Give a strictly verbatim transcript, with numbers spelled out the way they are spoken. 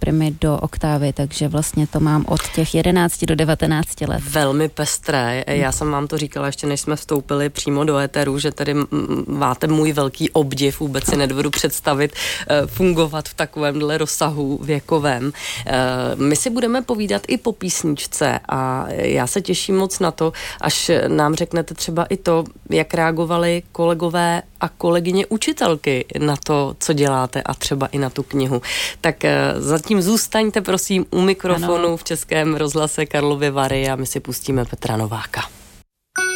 primy do oktávy, takže vlastně to mám od těch jedenácti do devatenácti let. Velmi pestré. Já jsem vám to říkala ještě, než jsme vstoupili přímo do éteru, že tady máte můj velký obdiv, vůbec si nedovedu představit fungovat v takovémhle rozsahu věkovém. My si budeme povídat i po písničce a já se těším moc na to, až nám řeknete třeba i to, jak reagovali kolegové a kolegyně učitelky na to, co děláte a třeba i na tu knihu. Tak zatím zůstaňte prosím u mikrofonu ano. v Českém rozhlase Karlovy Vary a my si pustíme Petra Nováka.